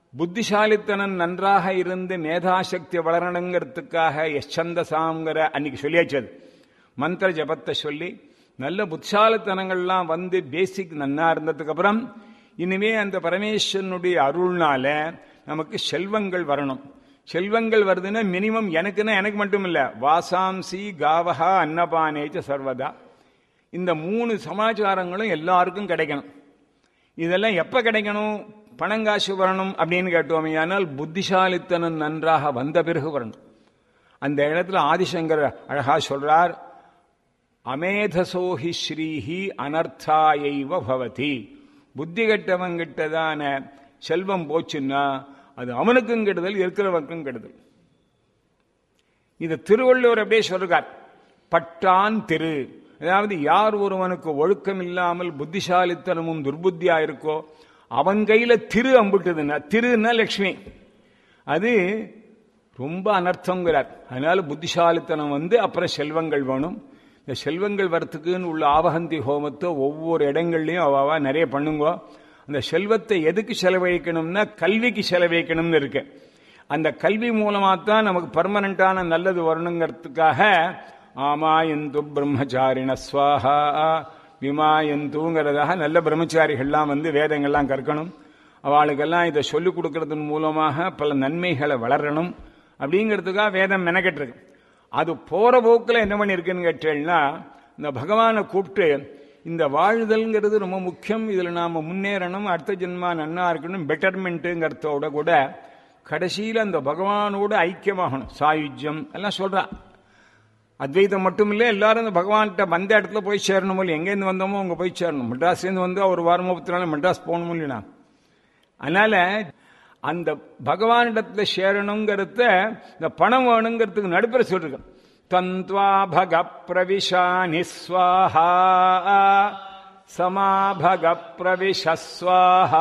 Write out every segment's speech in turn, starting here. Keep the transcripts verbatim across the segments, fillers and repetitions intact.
புத்திசாலித்தனம் நன்றாக இருந்து மேதாசக்தி வளரணுங்கிறதுக்காக எச்சந்தசாங்கிற அன்னைக்கு சொல்லியாச்சது மந்திர ஜபத்தை சொல்லி நல்ல புத்திசாலித்தனங்கள்லாம் வந்து பேசிக் நன்னா இருந்ததுக்கு அப்புறம் இனிமே அந்த பரமேஸ்வரனுடைய அருள்னால நமக்கு செல்வங்கள் வரணும். செல்வங்கள் வருதுன்னா மினிமம் எனக்குன்னா எனக்கு மட்டும் இல்ல, வாசாம்சி காவஹா அன்னபானேச்ச சர்வதா, இந்த மூணு சமாச்சாரங்களும் எல்லாருக்கும் கிடைக்கணும். இதெல்லாம் எப்ப கிடைக்கணும்? பணங்காசு வரணும் அப்படின்னு கேட்டோமே, ஆனால் புத்திசாலித்தனம் நன்றாக வந்த பிறகு வரணும். அந்த இடத்துல ஆதிசங்கர் அழகா சொல்றார், அமேதசோஹி ஸ்ரீஹி அனர்த்தாயைவ பவதி. புத்தி கெட்டவங்கிட்டதான செல்வம் போச்சுன்னா அது அவனுக்கும் கெடுதல், இருக்கிறவனுக்கும் கெடுதல். இது திருவள்ளுவர் அப்படியே சொல்றார், பட்டான் திரு. அதாவது யார் ஒருவனுக்கு ஒழுக்கம் இல்லாமல் புத்திசாலித்தனமும் துர்புத்தியா இருக்கோ அவன் கையில திரு அம்பிட்டுதுன்னா, திருன்னா லட்சுமி, அது ரொம்ப அனர்த்தங்கிறார். அதனால புத்திசாலித்தனம் வந்து அப்புறம் செல்வங்கள் வேணும். இந்த செல்வங்கள் வரத்துக்குன்னு உள்ள ஆவகந்தி ஹோமத்தை ஒவ்வொரு இடங்கள்லையும் அவாவா நிறைய பண்ணுங்க. அந்த செல்வத்தை எதுக்கு செலவழிக்கணும்னா கல்விக்கு செலவழிக்கணும்னு இருக்கு. அந்த கல்வி மூலமா தான் நமக்கு பர்மனண்டான நல்லது வரணுங்கிறதுக்காக ஆமாயந்து பிரம்மச்சாரிண ஸ்வாஹா விமாயந்துங்கிறதாக நல்ல பிரம்மச்சாரிகள்லாம் வந்து வேதங்கள்லாம் கற்கணும். அவளுக்கெல்லாம் இதை சொல்லிக் கொடுக்கறதன் மூலமாக பல நன்மைகளை வளரணும் அப்படிங்கிறதுக்காக வேதம் மெனக்கெட்டிருக்கு. அது போற போக்கில் என்ன பண்ணிருக்குன்னு கேட்டேன்னா, இந்த பகவானை கூப்பிட்டு இந்த வாழ்தல்ங்கிறது ரொம்ப முக்கியம், இதுல நாம முன்னேறணும், அடுத்த ஜென்மா நன்னா இருக்கணும், பெட்டர்மெண்ட்டுங்கிறதோட கூட கடைசியில் அந்த பகவானோட ஐக்கியமாகணும், சாயுஜ்யம் எல்லாம் சொல்றா. அத்வைதம் மட்டும் இல்லை, எல்லாரும் இந்த பகவான்கிட்ட வந்த இடத்துல போய் சேரணும். இல்லை எங்கேருந்து வந்தோமோ அங்கே போய் சேரணும். மெட்ராஸ்லேருந்து வந்து ஒரு வாரமோ பத்து நாள் மெட்ராஸ் போகணும் இல்லைனா. அதனால அந்த பகவானிடத்துல சேரணுங்கிறத இந்த பணம் வேணுங்கிறதுக்கு நடுப்புற சொல்லிருக்க. தந்த்வா பக பிரவிஷா நிஸ்வாஹா சமாபக பிரவிஷஸ்வாஹா.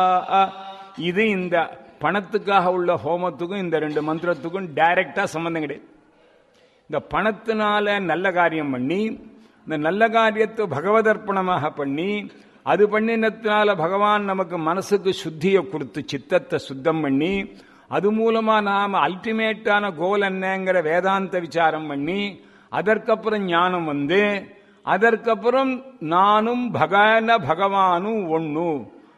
இது இந்த பணத்துக்காக உள்ள ஹோமத்துக்கும் இந்த ரெண்டு மந்திரத்துக்கும் டைரக்டா சம்பந்தம் கிடையாது. இந்த பணத்தினால நல்ல காரியம் பண்ணி, இந்த நல்ல காரியத்தை பகவதர்ப்பணமாக பண்ணி, அது பண்ணினத்தினால பகவான் நமக்கு மனசுக்கு சுத்தியை கொடுத்து சித்தத்தை சுத்தம் பண்ணி, அது மூலமா நாம அல்டிமேட்டான கோல் என்னங்கிற வேதாந்த விசாரம் பண்ணி, அதற்கப்புறம் ஞானம் வந்து, அதற்கப்புறம் நானும் பகன பகவானும் ஒண்ணு,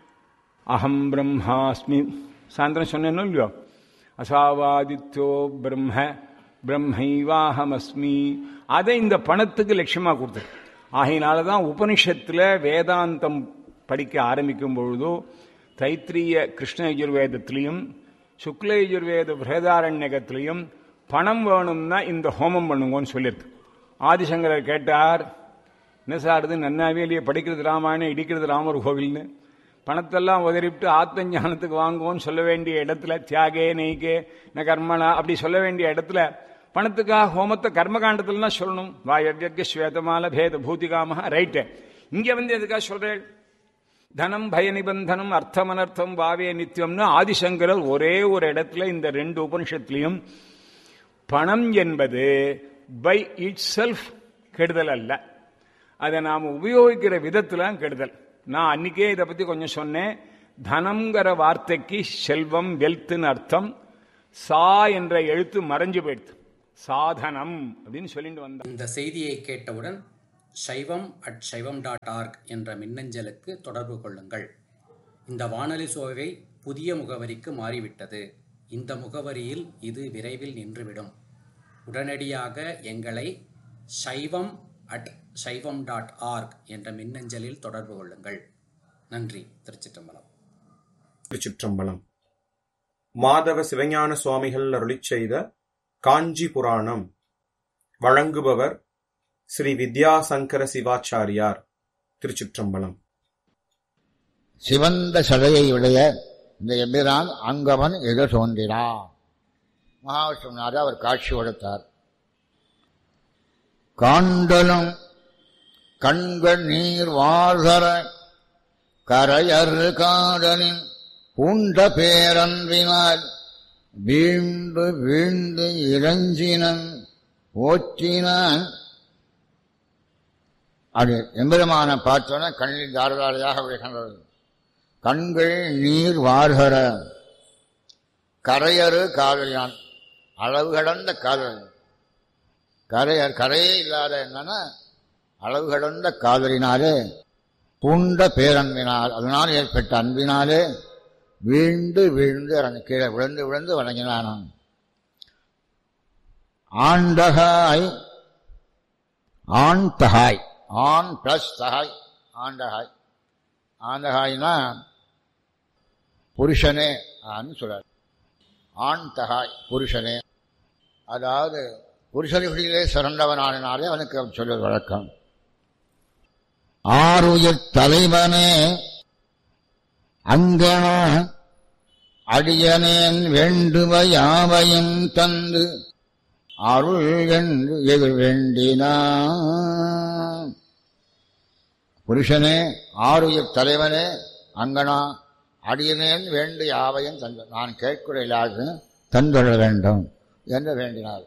அகம் பிரம்மாஸ்மி சாயந்தரம் சொன்னேன்னு இல்லையோ, அசாவாதித்யோ பிரம்ம பிரம்மைவாஹமஸ்மி, அதை இந்த பணத்துக்கு லட்சியமா கொடுத்தது. ஆகையினாலதான் உபனிஷத்துல வேதாந்தம் படிக்க ஆரம்பிக்கும் பொழுதோ தைத்திரிய கிருஷ்ண யஜுர்வேதத்திலையும் சுக்ல யஜுர்வேத பிரேதாரண்யகத்திலையும் பணம் வேணும்னா இந்த ஹோமம் பண்ணுங்கன்னு சொல்லியிருக்கு. ஆதிசங்கரர் கேட்டார், என்ன சார் இது நன்னாவே இல்லையே, படிக்கிறது ராமாயணம் இடிக்கிறது ராமர் கோவில்னு, பணத்தெல்லாம் உதறிவிட்டு ஆத்ம ஞானத்துக்கு வாங்குவோன்னு சொல்ல வேண்டிய இடத்துல, தியாகே நெய்கே ந கர்மனா அப்படி சொல்ல வேண்டிய இடத்துல பணத்துக்காக ஹோமத்தை கர்மகாண்டத்துல சொல்லணும். வாயர்க ஸ்வேதமால பேத பூதிகாம ரைட்டு. இங்க வந்து எதுக்காக சொல்றேன்? தனம் பய நிபந்தனம் அர்த்தம் அனர்த்தம் பாவே நித்தியம்னு ஆதிசங்கரர் ஒரே ஒரு இடத்துல இந்த ரெண்டு உபனிஷத்துலையும் பணம் என்பது பை இட் செல்ஃப் கெடுதல் அல்ல, அதை நாம் உபயோகிக்கிற விதத்துல கெடுதல். நான் அன்னைக்கே இதை பத்தி கொஞ்சம் சொன்னேன். தனம்ங்கிற வார்த்தைக்கு செல்வம் வெல்த்னு அர்த்தம். சா என்ற எழுத்து மறைஞ்சு போயிடுது, சாதனம் அப்படின்னு சொல்லிட்டு வந்தேன். இந்த செய்தியை கேட்டவுடன் சைவம் அட் சைவம் டாட் ஆர்க் என்ற மின்னஞ்சலுக்கு தொடர்பு கொள்ளுங்கள். இந்த வானொலி சோவை புதிய முகவரிக்கு மாறிவிட்டது. இந்த முகவரியில் இது விரைவில் நின்றுவிடும். உடனடியாக எங்களை சைவம் அட் சைவம் டாட் ஆர்க் என்ற மின்னஞ்சலில் தொடர்பு கொள்ளுங்கள். நன்றி. திருச்சிற்றம்பலம். திருச்சிற்றம்பலம். மாதவ சிவஞான சுவாமிகள் அருளிச் செய்த காஞ்சி புராணம் வழங்குபவர் ஸ்ரீ வித்யாசங்கர சிவாச்சாரியார். திருச்சிற்றம்பலம். சிவந்த சடையை உடைய இந்த எம்பிரான் அங்கவன் எது தோன்றினார். மகாவிஷ்ணுநாத அவர் காட்சி கொடுத்தார். காண்டலும் கண்கள் நீர் வாழ்தர கரையர் காடலின் பூண்ட பேரன்பினால் வீழ்ந்து வீழ்ந்து இறஞ்சினன் ஓற்றினான். அது எம்பெருமான பார்த்தோன்னா கண்ணில் தாரதாரையாக விழுகின்றது. கண்கள் நீர் வார்கர, கரையறு காதலினான், அளவு கடந்த காதல். கரையர் கரையே இல்லாத என்னன்னா அளவு கடந்த காதலினாலே பூண்ட பேரன்பினால், அதனால் ஏற்பட்ட அன்பினாலே வீழ்ந்து வீழ்ந்து இறங்க கீழே விழுந்து விழுந்து வணங்கினான். ஆண்டகாய் ஆண் தகாய், ஆண் பிளஸ் தகாய் ஆண்டகாய். ஆண்டகாய்னா புருஷனே சொல்றார். ஆண் தகாய் புருஷனே, அதாவது புருஷனிலே சிறந்தவனானாலே அவனுக்கு சொல்வது வழக்கம். ஆறுயிர் தலைவனே அங்கன அடியனேன் வேண்டுவ யாவையும் தந்து அருள் என்று எதிர் வேண்டினான். புருஷனே, ஆறுயிர் தலைவனே, அங்கனா அடியனேன் வேண்டு யாவையும் தந்து, நான் கேட்கிற எல்லாருக்கும் தந்துள்ள வேண்டும் என்று வேண்டினார்.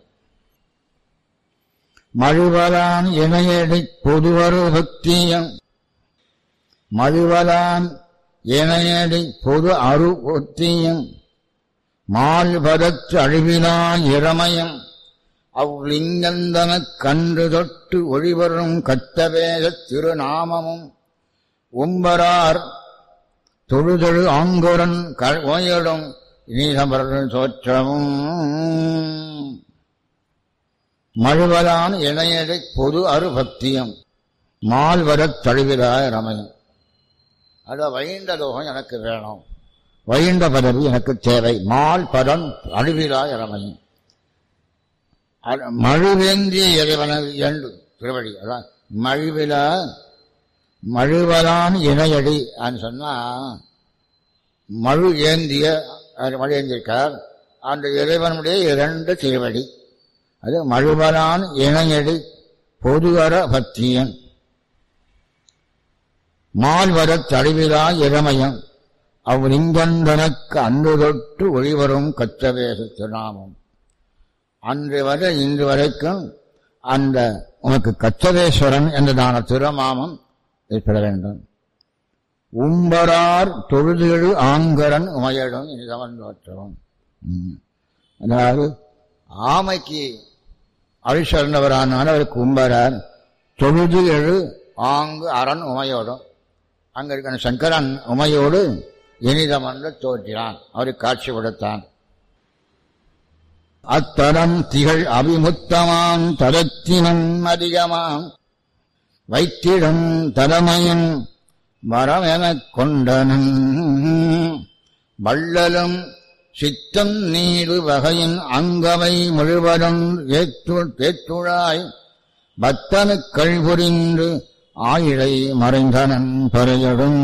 மழுவலான் இணையடி பொதுவரு பக்தியம், மழுவலான் இணையடி பொது அரு ஒத்தியம், மால்பதற்று அழிவிலா இறமயம், அவ்லிங்கந்தனக் கன்று தொட்டு ஒளிவரும் கத்தவேதத் திருநாமமும், உம்பரார் தொழுதொழு ஆங்குரன் ஓயடும் நீசமர்கள் தோற்றமும். மழுவலான் இணையடை பொது அரு பக்தியம், மால்வரத் தழுவிலாய ரமயம். அத வைண்ட லோகம் எனக்கு வேணும், வைண்ட பதவி எனக்கு தேவை. மால் பதம் அழுவிலாய ரமயம். மழுவேந்திய இறைவனது என்று திருவடி, அதான் மழுவில மழுவலான் இணையடி சொன்னா மழு ஏந்திய மழு ஏந்திருக்கார் அந்த இறைவனுடைய இரண்டு திருவடி. அது மழுவலான் இணையடி பொதுவர பக்தியன், மால்வரத் தழுவிலா இளமயம், அவ்லிங்கந்தனக்கு அன்று தொட்டு ஒளிவரும் கச்சவேச திருநாமம். அன்று வரை இன்று வரைக்கும் அந்த உனக்கு கச்சவேஸ்வரன் என்றதான திருநாமம் ஏற்பட வேண்டும். உம்பரார் தொழுதெழு ஆங்கரன் உமையடும் இனிதவன் தோற்றவும். அதாவது ஆமைக்கு அழிச்சர்ந்தவரானால அவருக்கு உம்பரார், தொழுது எழு ஆங்கு அரண் உமையோடும், அங்க இருக்கிற சங்கரன் உமையோடு இனிதமன்று தோற்றினான், அவருக்கு காட்சி கொடுத்தான். அத்தரம் திகழ் அபிமுத்தமாம் தரத்தினம் அதிகமாம் வைத்திடம் தரமயன் வரமெனக் கொண்டனன், வள்ளலும் சித்தம் நீடு வகையின் அங்கவை முழுவதும் ஏற்றுழாய் பத்தனுக் கள்புரிந்து ஆயிழை மறைந்தனன் பறையடும்.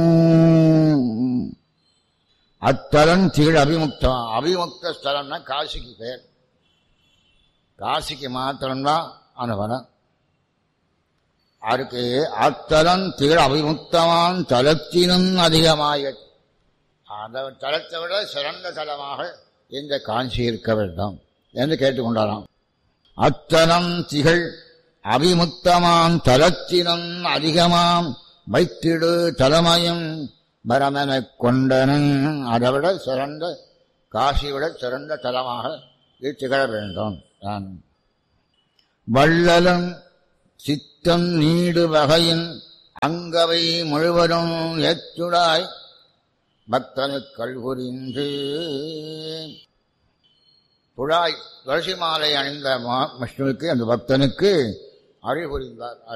அத்தலன் திகழ் அபிமுக்தம், அபிமுக்த ஸ்தலம்னா காசிக்கு பேர். காசிக்கு மாத்திரம்தான் அனுபவம். அதுக்கு அத்தலன் திகழ் அபிமுக்தமான் தலத்தினும் அதிகமாக, அந்த தலத்தை விட சிறந்த தலமாக இந்த காஞ்சி இருக்க வேண்டும் என்று கேட்டுக்கொண்டாராம். அத்தலம் திகழ் அபிமுக்தமான் தலத்தினும் அதிகமாம் வைத்திடு தலமயம் பரமெனக் கொண்டனன், அதை விட சிறந்த காசி விட சிறந்த தலமாக இது திகழ வேண்டும். நான் வள்ளலும் சித்தம் நீடு வகையின் அங்கவை முழுவதும் ஏற்றுடாய் பக்தனுக் கள்புரிந்து. புழாய் துளசி மாலை அணிந்த விஷ்ணுவுக்கு அந்த பக்தனுக்கு அருள் புரிந்தார்.